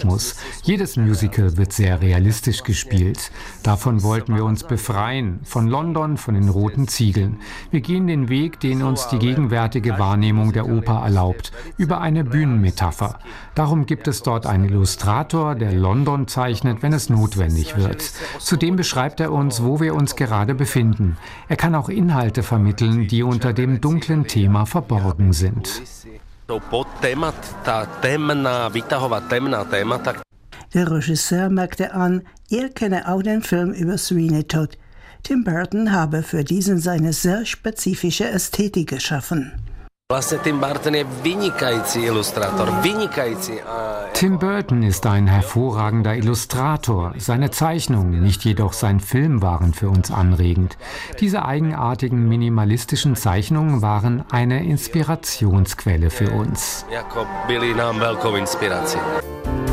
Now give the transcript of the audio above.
Realismus. Jedes Musical wird sehr realistisch gespielt. Davon wollten wir uns befreien, von London, von den roten Ziegeln. Wir gehen den Weg, den uns die gegenwärtige Wahrnehmung der Oper erlaubt, über eine Bühnenmetapher. Darum gibt es dort einen Illustrator, der London zeichnet, wenn es notwendig wird. Zudem beschreibt er uns, wo wir uns gerade befinden. Er kann auch Inhalte vermitteln, die unter dem dunklen Thema verborgen sind. Der Regisseur merkte an, er kenne auch den Film über Sweeney Todd. Tim Burton habe für diesen seine sehr spezifische Ästhetik geschaffen. Tim Burton ist ein hervorragender Illustrator. Seine Zeichnungen, nicht jedoch sein Film, waren für uns anregend. Diese eigenartigen minimalistischen Zeichnungen waren eine Inspirationsquelle für uns. Jako byli nám velkou inspirací.